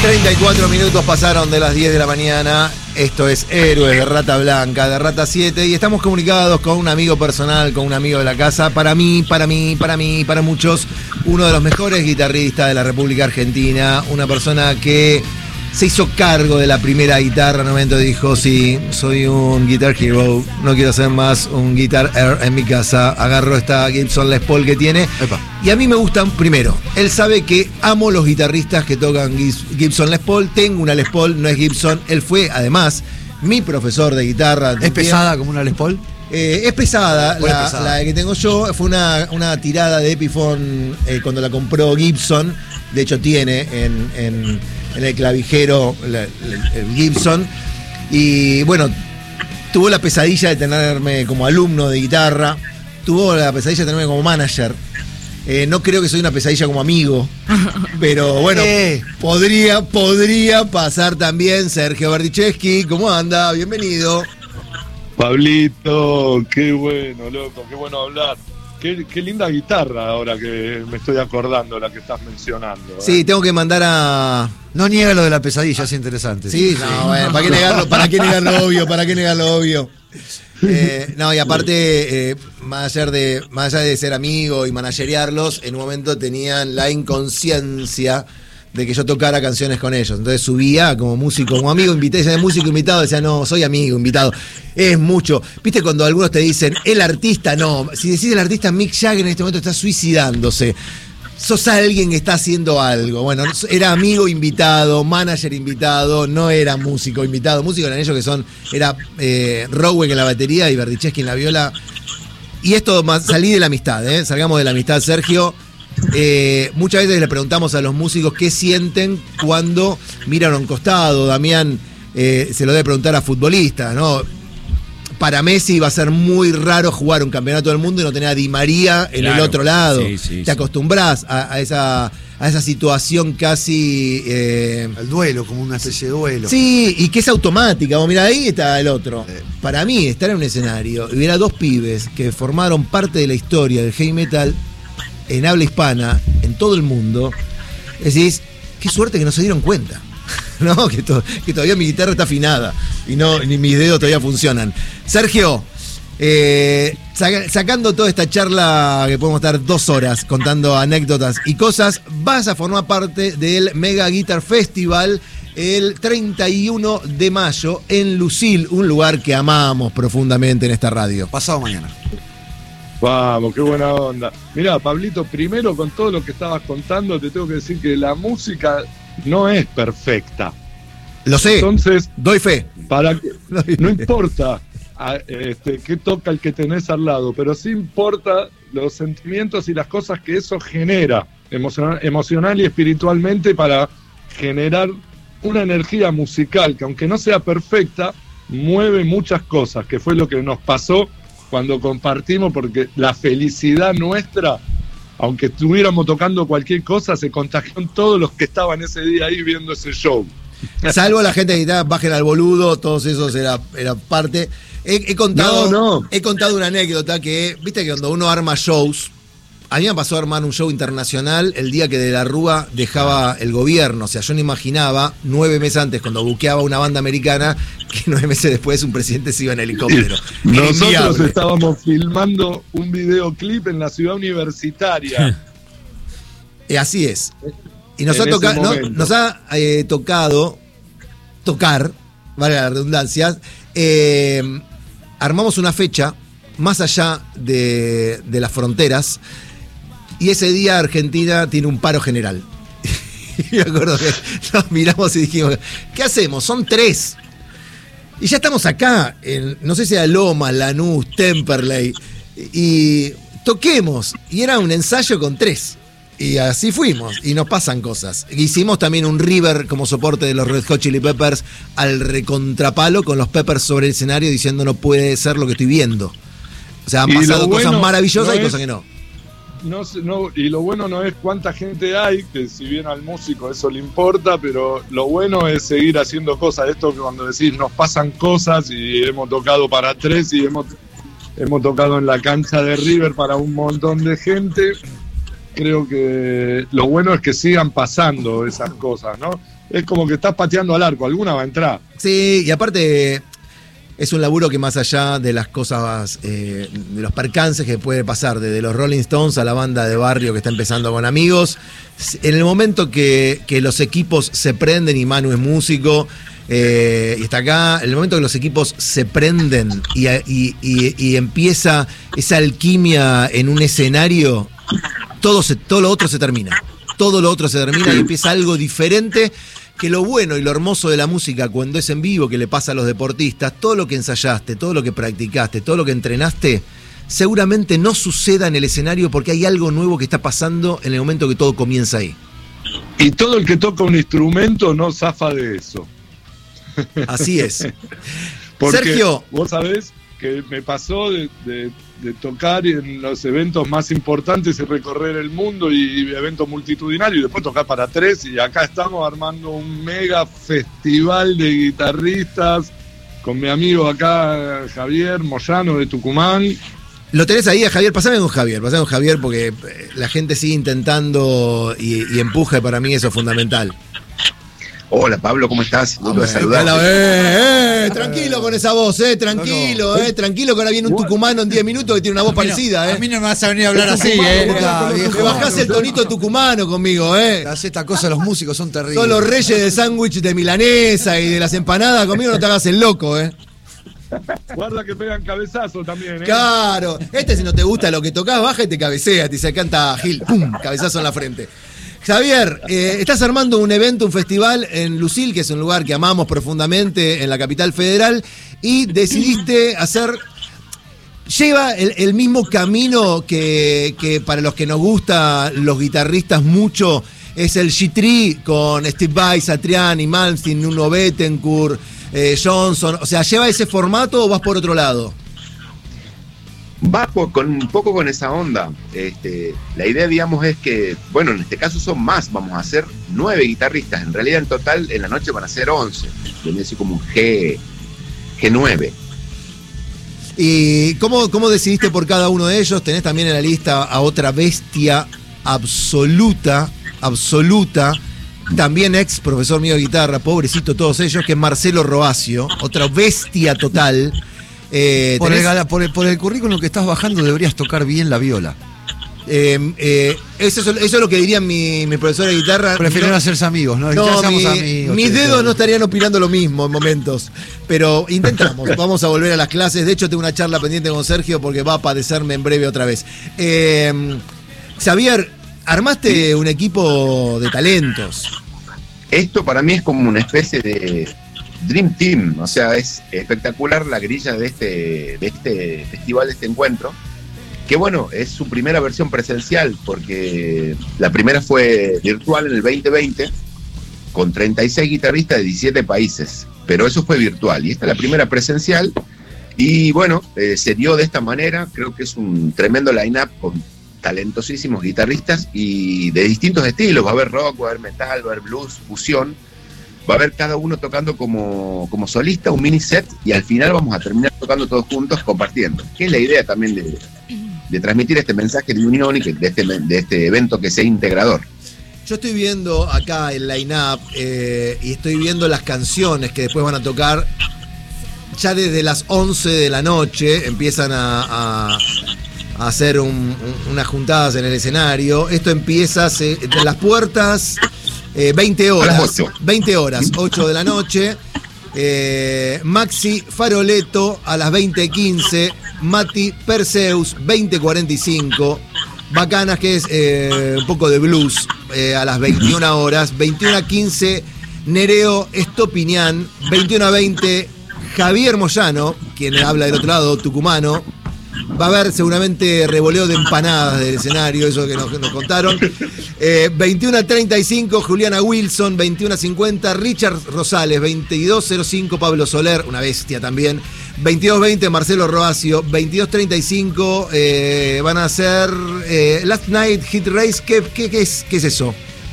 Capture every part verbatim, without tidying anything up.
treinta y cuatro minutos pasaron de las diez de la mañana. Esto es Héroes de Rata Blanca, de Rata siete. Y estamos comunicados con un amigo personal, con un amigo de la casa. Para mí, para mí, para mí, para muchos, uno de los mejores guitarristas de la República Argentina. Una persona que se hizo cargo de la primera guitarra. En un momento dijo, sí, soy un Guitar Hero, no quiero ser más un Guitar Air en mi casa. Agarro esta Gibson Les Paul que tiene. Epa. Y a mí me gustan, primero, él sabe que amo los guitarristas que tocan Gibson Les Paul. Tengo una Les Paul, no es Gibson. Él fue, además, mi profesor de guitarra. ¿Es pesada como una Les Paul? Eh, es pesada, la, pesada, la que tengo yo. Fue una, una tirada de Epiphone eh, cuando la compró Gibson. De hecho tiene en, en, en el clavijero la, el, el Gibson. Y bueno, tuvo la pesadilla de tenerme como alumno de guitarra. Tuvo la pesadilla de tenerme como manager. Eh, no creo que soy una pesadilla como amigo, pero bueno, eh. podría, podría pasar también. Sergio Berdichevsky, ¿cómo anda? Bienvenido. Pablito, qué bueno, loco, qué bueno hablar. Qué, qué linda guitarra ahora que me estoy acordando, la que estás mencionando. ¿eh? Sí, tengo que mandar a... No niega lo de la pesadilla, es interesante. Sí, sí. No, bueno, ¿para qué negarlo, para qué negar lo obvio? ¿Para qué negar lo obvio? Eh, no, y aparte, eh, más allá de, más allá de ser amigo y managerearlos, en un momento tenían la inconsciencia de que yo tocara canciones con ellos. Entonces subía como músico, como amigo invitado, decía músico invitado, decía no, soy amigo invitado. Es mucho. ¿Viste cuando algunos te dicen el artista? No, si decís el artista, Mick Jagger en este momento está suicidándose. Sos alguien que está haciendo algo. Bueno, era amigo invitado, manager invitado, no era músico invitado. Músicos eran ellos que son, era eh, Rowen en la batería y Berdichevsky en la viola. Y esto, más, salí de la amistad, ¿eh? Salgamos de la amistad, Sergio. Eh, muchas veces le preguntamos a los músicos qué sienten cuando miran a un costado. Damián eh, se lo debe preguntar a futbolistas, ¿no? Para Messi va a ser muy raro jugar un campeonato del mundo y no tener a Di María en claro, el otro lado. Sí, sí, Te sí. acostumbrás a, a, esa, a esa situación casi... Eh, el duelo, como una especie de duelo. Sí, y que es automática. Vos mirá, ahí está el otro. Eh. Para mí, estar en un escenario y ver a dos pibes que formaron parte de la historia del heavy metal en habla hispana, en todo el mundo, decís, qué suerte que no se dieron cuenta. No, que, to- que todavía mi guitarra está afinada y no, ni mis dedos todavía funcionan. Sergio, eh, saca- sacando toda esta charla que podemos estar dos horas contando anécdotas y cosas, vas a formar parte del Mega Guitar Festival el treinta y uno de mayo en Lucil, un lugar que amamos profundamente en esta radio. Pasado mañana. Vamos, qué buena onda. Mirá, Pablito, primero con todo lo que estabas contando, te tengo que decir que la música no es perfecta. Lo sé, entonces doy fe. Para que, no importa a, este, qué toca el que tenés al lado, pero sí importa los sentimientos y las cosas que eso genera emocional, emocional y espiritualmente para generar una energía musical que, aunque no sea perfecta, mueve muchas cosas, que fue lo que nos pasó cuando compartimos, porque la felicidad nuestra, aunque estuviéramos tocando cualquier cosa, se contagió en todos los que estaban ese día ahí viendo ese show. Salvo la gente que gritaba, bajen al boludo, todos esos era, era parte. He, he contado, no, no. he contado una anécdota que, viste que cuando uno arma shows, a mí me pasó a armar un show internacional el día que De la Rúa dejaba el gobierno. O sea, yo no imaginaba, nueve meses antes, cuando buqueaba una banda americana, que nueve meses después un presidente se iba en helicóptero. Nosotros inviable. Estábamos filmando un videoclip en la ciudad universitaria. Y así es. Y nos ha, toca, no, nos ha eh, tocado tocar, vale la redundancia, eh, armamos una fecha más allá de, de las fronteras. Y ese día Argentina tiene un paro general. Y me acuerdo que nos miramos y dijimos, ¿qué hacemos? Son tres. Y ya estamos acá, en, no sé si era Loma, Lanús, Temperley. Y toquemos. Y era un ensayo con tres. Y así fuimos. Y nos pasan cosas. Hicimos también un River como soporte de los Red Hot Chili Peppers al recontrapalo con los Peppers sobre el escenario diciendo no puede ser lo que estoy viendo. O sea, han y pasado bueno, cosas maravillosas no y es, cosas que no. No, no. Y lo bueno no es cuánta gente hay, que si bien al músico eso le importa, pero lo bueno es seguir haciendo cosas. Esto que cuando decís nos pasan cosas y hemos tocado para tres y hemos, hemos tocado en la cancha de River para un montón de gente. creo que lo bueno es que sigan pasando esas cosas, ¿no? Es como que estás pateando al arco, alguna va a entrar. Sí, y aparte es un laburo que más allá de las cosas, eh, de los percances que puede pasar, desde los Rolling Stones a la banda de barrio que está empezando con amigos, en el momento que, que los equipos se prenden, y Manu es músico, eh, y está acá, en el momento que los equipos se prenden y, y, y, y empieza esa alquimia en un escenario, todo, se, todo lo otro se termina. Todo lo otro se termina y empieza algo diferente. Que lo bueno y lo hermoso de la música cuando es en vivo, que le pasa a los deportistas, todo lo que ensayaste, todo lo que practicaste, todo lo que entrenaste, seguramente no suceda en el escenario porque hay algo nuevo que está pasando en el momento que todo comienza ahí. Y todo el que toca un instrumento no zafa de eso. Así es. Porque Sergio. Vos sabés que me pasó de, de, de tocar en los eventos más importantes y recorrer el mundo y eventos multitudinarios y después tocar para tres, y acá estamos armando un mega festival de guitarristas con mi amigo acá Javier Moyano de Tucumán. Lo tenés ahí a Javier, pasame con Javier, pasame con Javier porque la gente sigue intentando y, y empuja, y para mí eso es fundamental. Hola Pablo, ¿cómo estás? Gusto de saludarte. Eh, eh, tranquilo con esa voz, eh, tranquilo, no, no. eh, tranquilo que ahora viene un tucumano en diez minutos que tiene una voz parecida, eh. A mí no me vas a venir a hablar así, eh. Me bajás el tonito tucumano conmigo, eh. Haces esta cosa, los músicos son terribles. Son los reyes de sándwich de milanesa y de las empanadas, conmigo no te hagas el loco, eh. Guarda que pegan cabezazo también, eh. Claro, este si no te gusta lo que tocás, baja y te cabecea, te dice, canta Gil, pum, cabezazo en la frente. Javier, eh, estás armando un evento, un festival en Lucil, que es un lugar que amamos profundamente en la capital federal, y decidiste hacer... Lleva el, el mismo camino que, que para los que nos gusta los guitarristas mucho, es el G tres con Steve Vai, Satriani, Malmsteen, Nuno Bettencourt, eh, Johnson. O sea, ¿lleva ese formato o vas por otro lado? Va por, con un poco con esa onda. Este, la idea, digamos, es que, bueno, en este caso son más, vamos a hacer nueve guitarristas. En realidad, en total, en la noche van a ser once. Viene así como un G, G nueve. ¿Y cómo, cómo decidiste por cada uno de ellos? Tenés también en la lista a otra bestia absoluta, absoluta, también ex profesor mío de guitarra, pobrecito todos ellos, que es Marcelo Roacio, otra bestia total. Eh, por, tenés... el, por, el, por el currículum que estás bajando deberías tocar bien la viola. Eh, eh, eso, eso es lo que dirían mi, mi profesor de guitarra. Prefieren no, hacerse amigos, ¿no? no ya mi, amigos, mis che, dedos che. no estarían opinando lo mismo en momentos. Pero intentamos, vamos a volver a las clases. De hecho, tengo una charla pendiente con Sergio porque va a padecerme en breve otra vez. Eh, Xavier, armaste un equipo de talentos. Esto para mí es como una especie de Dream Team, o sea, es espectacular la grilla de este, de este festival, de este encuentro, que bueno, es su primera versión presencial, porque la primera fue virtual en el veinte veinte, con treinta y seis guitarristas de diecisiete países, pero eso fue virtual, y esta es la primera presencial, y bueno, eh, se dio de esta manera. Creo que es un tremendo line-up con talentosísimos guitarristas y de distintos estilos. Va a haber rock, va a haber metal, va a haber blues, fusión. Va a haber cada uno tocando como, como solista, un mini set, y al final vamos a terminar tocando todos juntos, compartiendo. Que es la idea también de, de transmitir este mensaje de unión y que, de, este, de este evento que sea integrador. Yo estoy viendo acá el line-up eh, y estoy viendo las canciones que después van a tocar. Ya desde las once de la noche empiezan a, a, a hacer un, un, unas juntadas en el escenario. Esto empieza se, de las puertas... Eh, veinte horas, veinte horas, ocho de la noche. Eh, Maxi Faroleto a las veinte quince. Mati Perseus, veinte cuarenta y cinco. Bacanas, que es eh, un poco de blues, eh, a las veintiuna horas. veintiuna quince, Nereo Estopiñán. veintiuna veinte, Javier Moyano, quien habla del otro lado, tucumano. Va a haber seguramente revoleo de empanadas del escenario, eso que nos, nos contaron. Eh, veintiuna treinta y cinco, Juliana Wilson. veintiuna cincuenta, Richard Rosales. veintidós cero cinco, Pablo Soler, una bestia también. veintidós veinte, Marcelo Roacio. veintidós treinta y cinco, eh, van a ser eh, Last Night Hit Race. ¿Qué, qué, qué, es, ¿Qué es eso?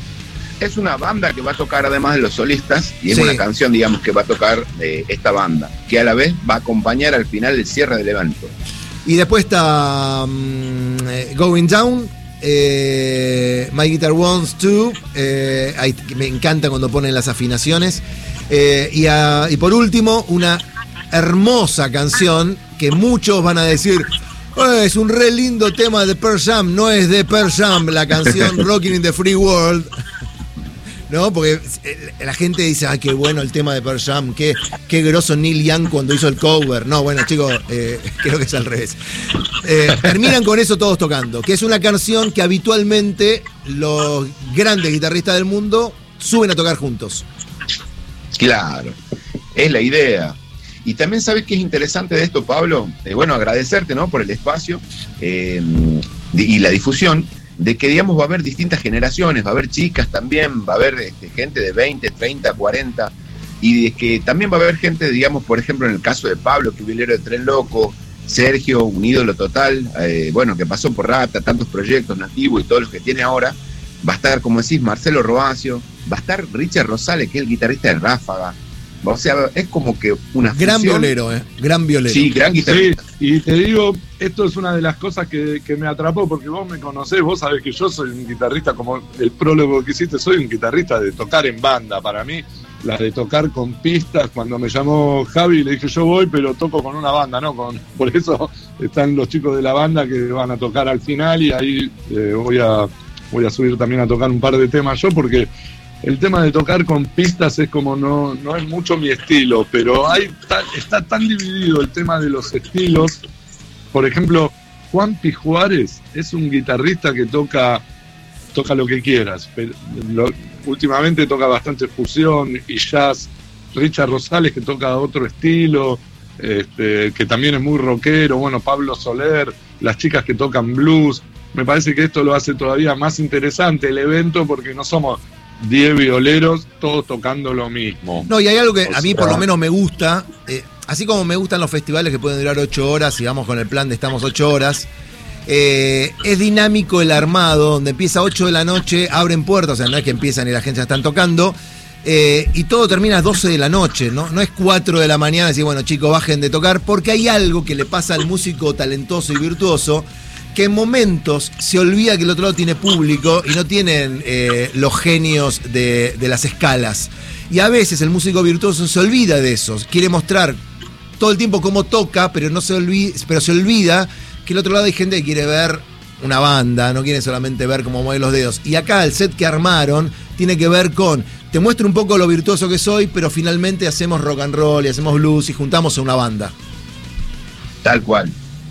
Es una banda que va a tocar además de los solistas, y es Sí. una canción, digamos, que va a tocar eh, esta banda, que a la vez va a acompañar al final el cierre del evento. Y después está um, eh, Going Down, eh, My Guitar Wants To, eh, ahí, me encanta cuando ponen las afinaciones. Eh, y, a, y por último, una hermosa canción que muchos van a decir, oh, es un re lindo tema de Pearl Jam. No es de Pearl Jam la canción Rockin' in the Free World. ¿No? Porque la gente dice, ah, qué bueno el tema de Pearl Jam, qué, qué groso Neil Young cuando hizo el cover. No, bueno, chicos, eh, creo que es al revés. Eh, terminan con eso todos tocando, que es una canción que habitualmente los grandes guitarristas del mundo suben a tocar juntos. Claro, es la idea. Y también sabes que es interesante de esto, Pablo, eh, bueno, agradecerte, ¿no?, por el espacio eh, y la difusión, de que, digamos, va a haber distintas generaciones, va a haber chicas también, va a haber este, gente de veinte, treinta, cuarenta, y de que también va a haber gente, digamos, por ejemplo, en el caso de Pablo, que violero de Tren Loco, Sergio, un ídolo total, eh, bueno, que pasó por Rata, tantos proyectos, Nativo y todos los que tiene ahora. Va a estar, como decís, Marcelo Robacio, va a estar Richard Rosales, que es el guitarrista de Ráfaga. O sea, es como que una gran fusión. violero, ¿eh? Gran violero. Sí, gran guitarrista. Sí, y te digo, esto es una de las cosas que, que me atrapó, porque vos me conocés, vos sabés que yo soy un guitarrista, como el prólogo que hiciste, soy un guitarrista de tocar en banda. Para mí, la de tocar con pistas, cuando me llamó Javi, le dije, yo voy, pero toco con una banda, ¿no? Con, por eso están los chicos de la banda que van a tocar al final, y ahí eh, voy a, voy a subir también a tocar un par de temas yo, porque el tema de tocar con pistas es como no, no es mucho mi estilo, pero hay está tan dividido el tema de los estilos. Por ejemplo, Juanpi Juárez es un guitarrista que toca, toca lo que quieras. Pero lo, últimamente toca bastante fusión y jazz. Richard Rosales, que toca otro estilo, este, que también es muy rockero. Bueno, Pablo Soler, las chicas que tocan blues. Me parece que esto lo hace todavía más interesante el evento, porque no somos diez violeros todos tocando lo mismo. No, y hay algo que O a mí sea, por lo menos me gusta, eh, así como me gustan los festivales que pueden durar ocho horas, y vamos con el plan de estamos ocho horas, eh, es dinámico el armado, donde empieza ocho de la noche, abren puertas, o sea, no es que empiezan y la gente ya están tocando, eh, y todo termina a doce de la noche, ¿no? No es cuatro de la mañana, y bueno, chicos, bajen de tocar, porque hay algo que le pasa al músico talentoso y virtuoso, que en momentos se olvida que el otro lado tiene público y no tienen eh, los genios de, de las escalas. Y a veces el músico virtuoso se olvida de eso, quiere mostrar todo el tiempo cómo toca, pero, no se olvida, pero se olvida que el otro lado hay gente que quiere ver una banda, no quiere solamente ver cómo mueve los dedos. Y acá el set que armaron tiene que ver con, te muestro un poco lo virtuoso que soy, pero finalmente hacemos rock and roll y hacemos blues y juntamos a una banda. Tal cual.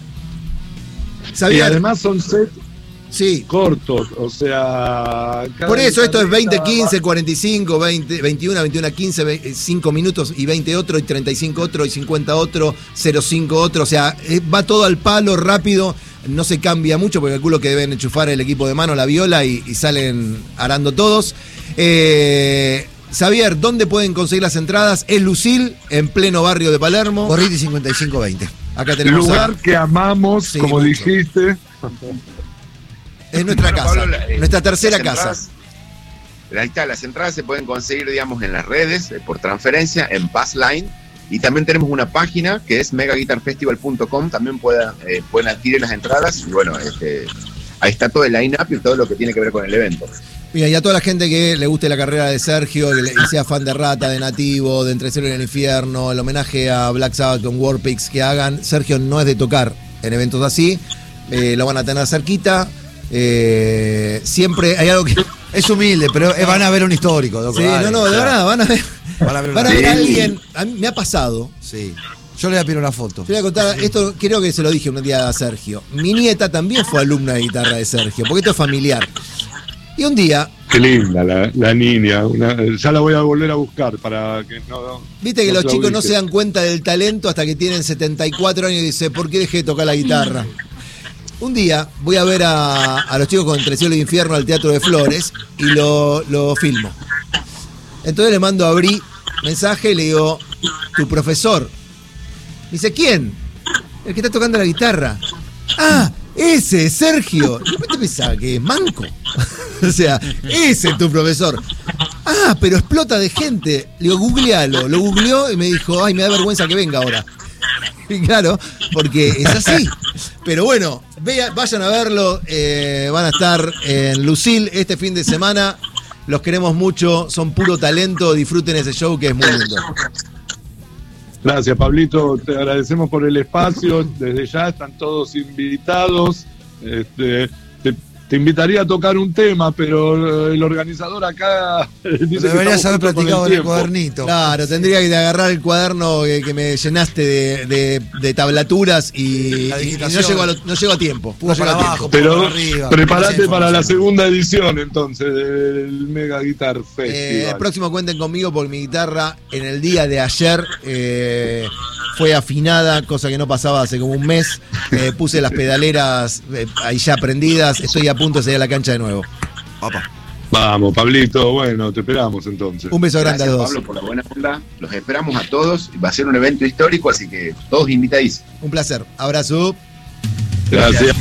Y además son sets sí. cortos, o sea... Por eso esto es veinte, quince, cuarenta y cinco, veinte, veintiuno, veintiuno, quince, cinco minutos y veinte otro, y treinta y cinco otro, y cincuenta otro, cero cinco otro, o sea, va todo al palo, rápido, no se cambia mucho, porque calculo que deben enchufar el equipo de mano, la viola, y, y salen arando todos. Eh... Xavier, ¿dónde pueden conseguir las entradas? Es Lucil, en pleno barrio de Palermo. Corriente cincuenta y cinco veinte. Acá tenemos lugar a... que amamos, sí, como mucho. Dijiste. Es nuestra bueno, casa, Pablo, la, eh, nuestra tercera casa. Ahí está, las entradas se pueden conseguir, digamos, en las redes, eh, por transferencia, en Passline. Y también tenemos una página que es mega guitar festival punto com. También puedan, eh, pueden adquirir las entradas. Y bueno, este, ahí está todo el line-up y todo lo que tiene que ver con el evento. Mira, y a toda la gente que le guste la carrera de Sergio, que le, y sea fan de Rata, de Nativo, de Entre Cielo y el Infierno, el homenaje a Black Sabbath con Warpix que hagan, Sergio no es de tocar en eventos así, eh, lo van a tener cerquita, eh, siempre hay algo que... Es humilde, pero van a ver un histórico. Doc, sí, vale, no, no, de verdad, van a ver, van a ver, van a ver a alguien, a mí me ha pasado. Sí. Yo le voy a pedir una foto. Yo le voy a contar, esto creo que se lo dije un día a Sergio. Mi nieta también fue alumna de guitarra de Sergio, porque esto es familiar. Y un día... Qué linda la, la niña, una, ya la voy a volver a buscar para que no... Viste que no los chicos no se dan cuenta del talento hasta que tienen setenta y cuatro años y dicen, ¿por qué dejé de tocar la guitarra? Un día voy a ver a, a los chicos con Entre Cielo y Infierno al Teatro de Flores y lo, lo filmo. Entonces le mando a Bri mensaje y le digo, tu profesor. Me dice, ¿quién? El que está tocando la guitarra. Ah, ese, Sergio. Y después te pensaba que es manco. O sea, ese es tu profesor. Ah, pero explota de gente. Le digo, googlealo. Lo googleó y me dijo, ay, me da vergüenza que venga ahora. Claro, porque es así. Pero bueno, vea, vayan a verlo. Eh, van a estar en Lucil este fin de semana. Los queremos mucho, son puro talento. Disfruten ese show que es muy lindo. Gracias, Pablito. Te agradecemos por el espacio. Desde ya están todos invitados. Este, te, te invitaría a tocar un tema, pero el organizador acá dice deberías que haber justo con platicado el en el tiempo. cuadernito. Claro, tendría que agarrar el cuaderno que, que me llenaste de, de, de tablaturas y, La y- y digitación. no, llego a lo- no llego a tiempo. Pudo No llego para a abajo, tiempo. pudo Pero para arriba. prepárate Mucha para la información. segunda edición entonces del Mega Guitar Eh, Festival. el próximo cuenten conmigo porque mi guitarra en el día de ayer eh, fue afinada, cosa que no pasaba hace como un mes. Eh, puse las pedaleras eh, ahí ya prendidas. Estoy a punto de salir a la cancha de nuevo. Papá. Vamos, Pablito, bueno, te esperamos entonces. Un beso grande Gracias, a los dos. Pablo, por la buena onda. Los esperamos a todos. Va a ser un evento histórico, así que todos invitadísimos. Un placer. Abrazo. Gracias.